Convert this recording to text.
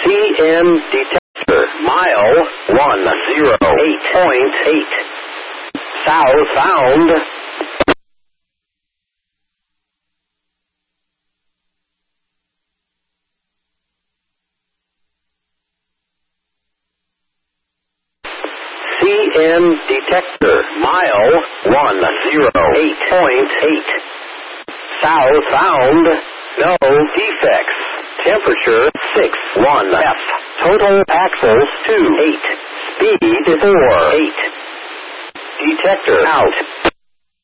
CM detector, mile 108.8. Southbound. CM detector, mile 108.8. Southbound, no defects. Temperature 61 F. Total axles 2 8. Speed 4 8. Detector out.